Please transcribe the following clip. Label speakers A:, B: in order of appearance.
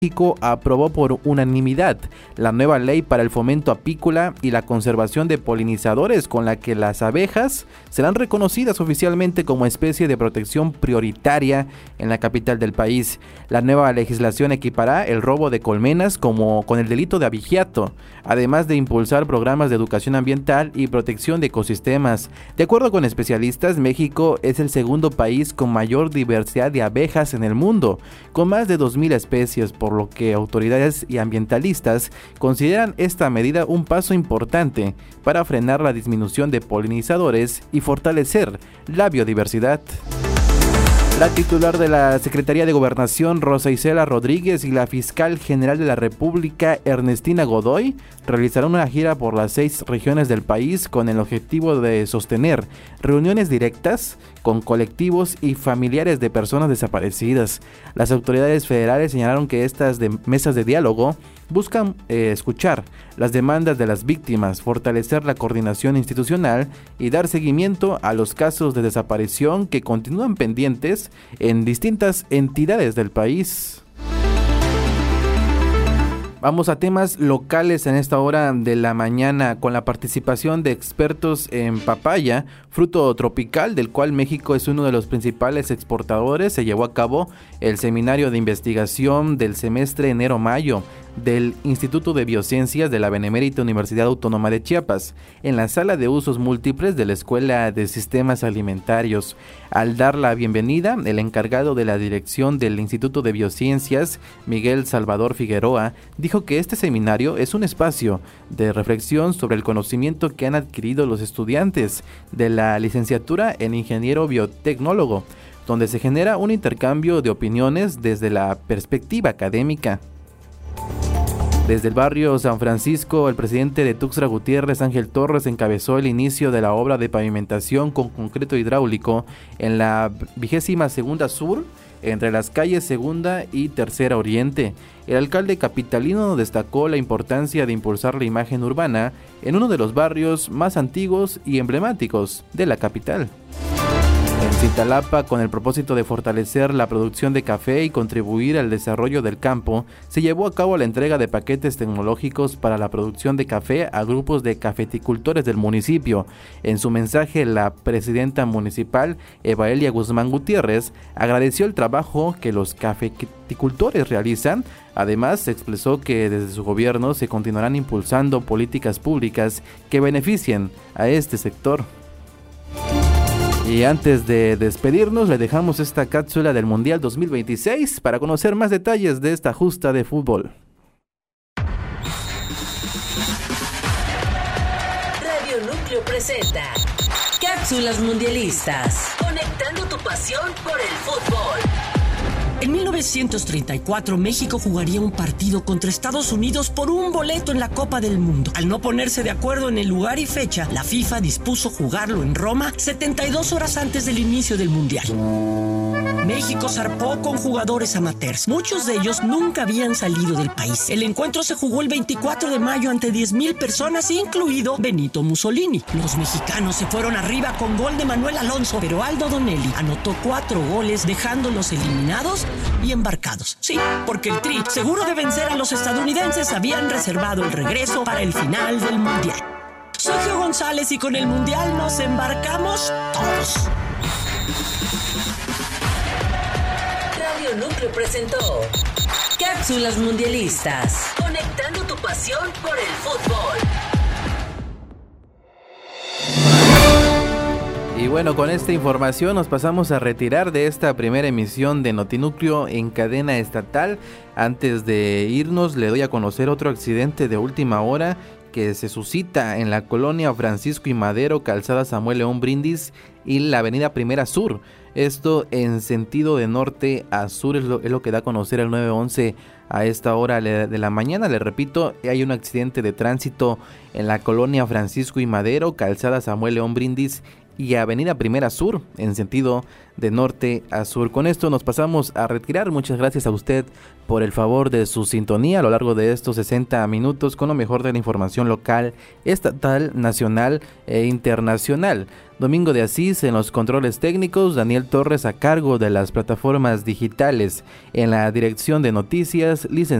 A: México aprobó por unanimidad la nueva ley para el fomento apícola y la conservación de polinizadores, con la que las abejas serán reconocidas oficialmente como especie de protección prioritaria en la capital del país. La nueva legislación equipará el robo de colmenas como con el delito de abigeato, además de impulsar programas de educación ambiental y protección de ecosistemas. De acuerdo con especialistas, México es el segundo país con mayor diversidad de abejas en el mundo, con más de 2,000 especies, por lo que autoridades y ambientalistas consideran esta medida un paso importante para frenar la disminución de polinizadores y fortalecer la biodiversidad. La titular de la Secretaría de Gobernación, Rosa Isela Rodríguez, y la fiscal general de la República, Ernestina Godoy, realizarán una gira por las 6 regiones del país con el objetivo de sostener reuniones directas con colectivos y familiares de personas desaparecidas. Las autoridades federales señalaron que estas mesas de diálogo buscan escuchar las demandas de las víctimas, fortalecer la coordinación institucional y dar seguimiento a los casos de desaparición que continúan pendientes en distintas entidades del país. Vamos a temas locales en esta hora de la mañana, con la participación de expertos en papaya, fruto tropical del cual México es uno de los principales exportadores. Se llevó a cabo el seminario de investigación del semestre enero-mayo del Instituto de Biociencias de la Benemérita Universidad Autónoma de Chiapas, en la sala de usos múltiples de la Escuela de Sistemas Alimentarios. Al dar la bienvenida, el encargado de la dirección del Instituto de Biociencias, Miguel Salvador Figueroa, dijo que este seminario es un espacio de reflexión sobre el conocimiento que han adquirido los estudiantes de la licenciatura en ingeniero biotecnólogo, donde se genera un intercambio de opiniones desde la perspectiva académica. Desde el barrio San Francisco, el presidente de Tuxtla Gutiérrez, Ángel Torres, encabezó el inicio de la obra de pavimentación con concreto hidráulico en la 22ª Sur, entre las calles Segunda y Tercera Oriente. El alcalde capitalino destacó la importancia de impulsar la imagen urbana en uno de los barrios más antiguos y emblemáticos de la capital. En Cintalapa, con el propósito de fortalecer la producción de café y contribuir al desarrollo del campo, se llevó a cabo la entrega de paquetes tecnológicos para la producción de café a grupos de cafeticultores del municipio. En su mensaje, la presidenta municipal, Evaelia Guzmán Gutiérrez, agradeció el trabajo que los cafeticultores realizan. Además, expresó que desde su gobierno se continuarán impulsando políticas públicas que beneficien a este sector. Y antes de despedirnos, le dejamos esta cápsula del Mundial 2026 para conocer más detalles de esta justa de fútbol.
B: Radio Núcleo presenta Cápsulas Mundialistas, conectando tu pasión por el fútbol.
C: En 1934, México jugaría un partido contra Estados Unidos por un boleto en la Copa del Mundo. Al no ponerse de acuerdo en el lugar y fecha, la FIFA dispuso jugarlo en Roma 72 horas antes del inicio del Mundial. México zarpó con jugadores amateurs. Muchos de ellos nunca habían salido del país. El encuentro se jugó el 24 de mayo ante 10,000 personas, incluido Benito Mussolini. Los mexicanos se fueron arriba con gol de Manuel Alonso, pero Aldo Donelli anotó 4 goles, dejándolos eliminados y embarcados. Sí, porque el Tri, seguro de vencer a los estadounidenses, habían reservado el regreso para el final del Mundial. Soy Geo González y con el Mundial nos embarcamos todos.
B: Radio Núcleo presentó Cápsulas Mundialistas, conectando tu pasión por el fútbol.
A: Y bueno, con esta información nos pasamos a retirar de esta primera emisión de Notinúcleo en cadena estatal. Antes de irnos, le doy a conocer otro accidente de última hora que se suscita en la colonia Francisco y Madero, calzada Samuel León Brindis y la avenida Primera Sur. Esto en sentido de norte a sur es lo que da a conocer el 911 a esta hora de la mañana. Le repito, hay un accidente de tránsito en la colonia Francisco y Madero, calzada Samuel León Brindis y Avenida Primera Sur, en sentido de norte a sur. Con esto nos pasamos a retirar. Muchas gracias a usted por el favor de su sintonía a lo largo de estos 60 minutos con lo mejor de la información local, estatal, nacional e internacional. Domingo de Asís en los controles técnicos, Daniel Torres a cargo de las plataformas digitales, en la dirección de noticias, licenciado